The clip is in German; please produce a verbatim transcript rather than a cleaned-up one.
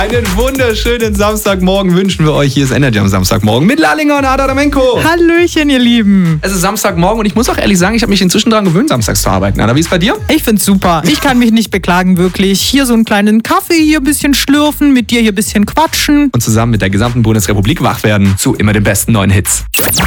Einen wunderschönen Samstagmorgen wünschen wir euch. Hier ist Energy am Samstagmorgen mit Lallinger und Adamenko. Hallöchen, ihr Lieben. Es ist Samstagmorgen und ich muss auch ehrlich sagen, ich habe mich inzwischen daran gewöhnt, samstags zu arbeiten. Anna, wie ist es bei dir? Ich find's super. Ich kann mich nicht beklagen, wirklich. Hier so einen kleinen Kaffee, hier ein bisschen schlürfen, mit dir hier ein bisschen quatschen. Und zusammen mit der gesamten Bundesrepublik wach werden zu immer den besten neuen Hits.